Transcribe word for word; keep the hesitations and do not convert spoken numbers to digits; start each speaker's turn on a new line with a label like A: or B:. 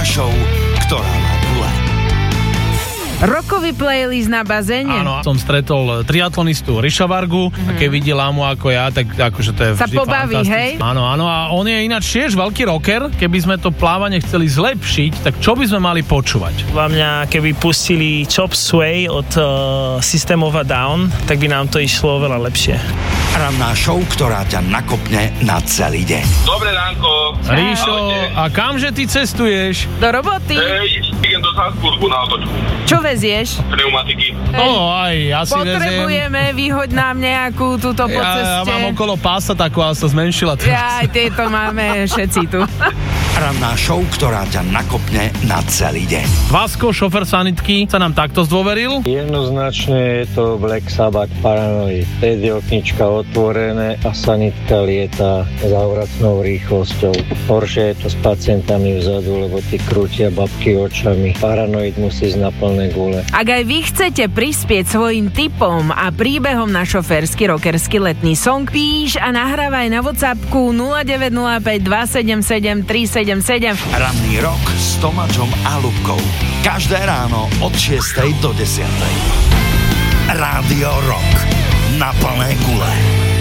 A: show, ktorá má gule.
B: Rokový playlist na bazéne.
C: Áno, som stretol triatlonistu Ríša Vargu mm-hmm. a keď vidí lámu ako ja, tak akože to je
B: sa
C: vždy
B: pobaví, hej?
C: Áno, áno, a on je ináč tiež veľký rocker. Keby sme to plávanie chceli zlepšiť, tak čo by sme mali počúvať?
D: Za mňa, keby pustili Chop Suey od uh, System of a Down, tak by nám to išlo oveľa lepšie.
A: Ranná show, ktorá ťa nakopne na celý deň.
E: Dobré ránko.
C: Ríšo, a kamže ty cestuješ?
B: Do roboty?
E: Hej, idem do Salzburgu na otočku.
B: Čo vezieš?
E: Pneumatiky.
C: No, aj ja si veziem.
B: Potrebujeme, vyhoď nám nejakú túto po
C: Ja, ja
B: ceste.
C: mám okolo pása takú, ale sa zmenšila.
B: Ja, aj tieto máme všetci tu.
A: Ranná show, ktorá ťa nakopne na celý deň.
C: Vasko, šofer sanitky, sa nám takto zdôveril.
F: Jednoznačne je to Black Sabbath Paranoid. Vtedy je oknička otvorené a sanitka lieta s závracnou rýchlosťou. Horšie je to s pacientami vzadu, lebo tí krútia babky očami. Paranoid musí ísť na plné gule.
B: Ak aj vy chcete prispieť svojim tipom a príbehom na šoférsky rockerský letný song, píš a nahrávaj na WhatsAppku nula deväť nula päť dva sedem sedem tri sedem sedem.
A: Ranný rok s Tomáčom a Ľubkou. Každé ráno od šiestej do desiatej. Rádio Rock. Na plné gule.